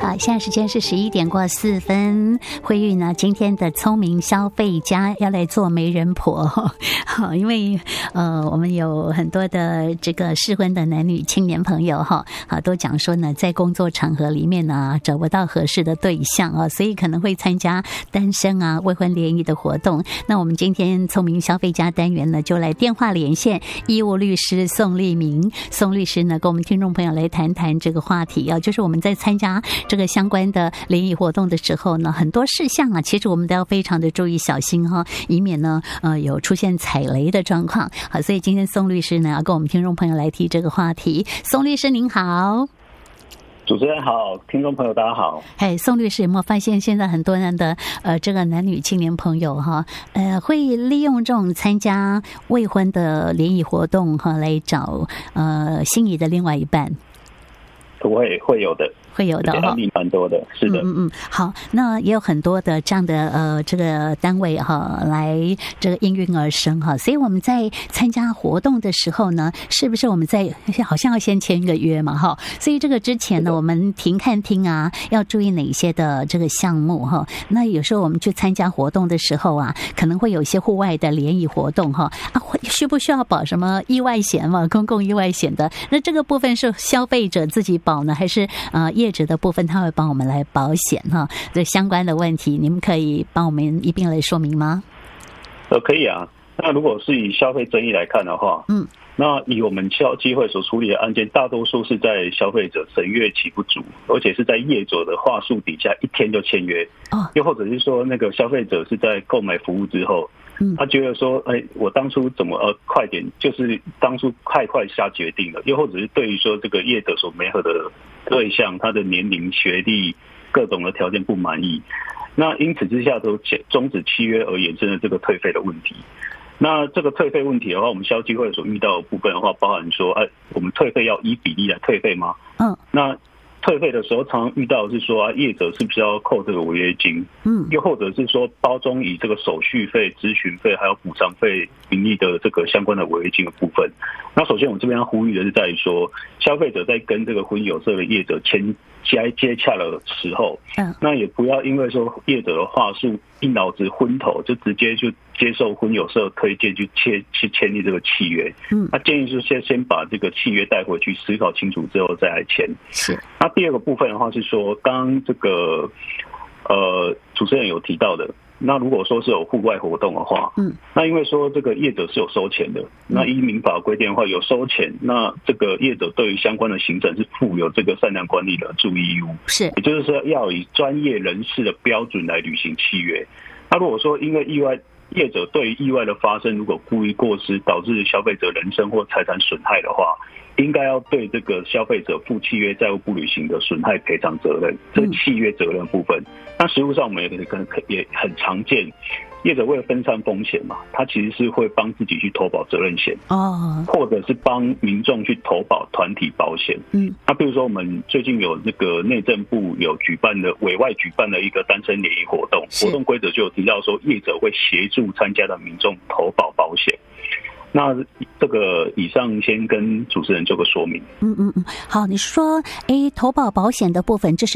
好，现在时间是11:04，慧玉呢，今天的聪明消费家要来做媒人婆，好，因为我们有很多的这个适婚的男女青年朋友哈，都讲说呢，在工作场合里面呢找不到合适的对象啊，所以可能会参加单身啊、未婚联谊的活动。那我们今天聪明消费家单元呢，就来电话连线义务律师宋立明，宋律师呢，跟我们听众朋友来谈谈这个话题啊，就是我们在参加这个相关的联谊活动的时候呢，很多事项啊，其实我们都要非常的注意小心哈，以免呢有出现踩雷的状况。好，所以今天宋律师呢要跟我们听众朋友来提这个话题。宋律师您好。 主持人好，听众朋友大家好。 宋律师有没有发现现在很多人的这个男女青年朋友哈，会利用这种参加未婚的联谊活动哈，来找心仪的另外一半？ 会有的。会有的哈，蛮多的，是的。 好，那也有很多的这样的这个单位哈，来这个应运而生哈。所以我们在参加活动的时候呢，是不是我们在好像要先签一个约嘛哈？所以这个之前呢，我们停看厅啊，要注意哪些的这个项目哈？那有时候我们去参加活动的时候啊，可能会有一些户外的联谊活动哈需不需要保什么意外险嘛？公共意外险的，那这个部分是消费者自己保呢，还是业者的部分他会帮我们来保险哈？这相关的问题，你们可以帮我们一并来说明吗？ 可以啊。那如果是以消费争议来看的话，那以我们基会所处理的案件，大多数是在消费者审阅期不足，而且是在业者的话术底下1天就签约，又或者是说那个消费者是在购买服务之后，他觉得说，我当初怎么快点，就是当初快下决定了，又或者是对于说这个业者所媒合的对象，他的年龄、学历各种的条件不满意，那因此之下都终止契约而衍生的这个退费的问题。那这个退费问题的话，我们消基会所遇到的部分的话，包含说，我们退费要依比例来退费吗？那退费的时候，常常遇到的是说，业者是不是要扣这个违约金？又或者是说，包装以这个手续费、咨询费还有补偿费名义的这个相关的违约金的部分。那首先，我这边要呼吁的是在于说，消费者在跟这个婚友社的业者接洽的时候，那也不要因为说业者的话术一脑子昏头，就直接就接受婚友社推荐去签订这个契约。那建议是先把这个契约带回去思考清楚之后再来签。 是。 那第二个部分的话是说，刚刚这个主持人有提到的，那如果说是有户外活动的话，那因为说这个业者是有收钱的，那依民法规定的话有收钱，那这个业者对于相关的行程是负有这个善良管理的注意义务，是，也就是说要以专业人士的标准来履行契约。那如果说因为业者对于意外的发生，如果故意过失导致消费者人身或财产损害的话，应该要对这个消费者负契约债务不履行的损害赔偿责任，这是契约责任部分。那实务上我们也很常见，业者为了分散风险嘛，他其实是会帮自己去投保责任险，或者是帮民众去投保团体保险。那比如说我们最近有那个内政部有委外举办的一个单身联谊活动，活动规则就有提到说，业者会协助参加的民众投保保险。那这个以上先跟主持人做个说明。好，你说投保保险的部分，这是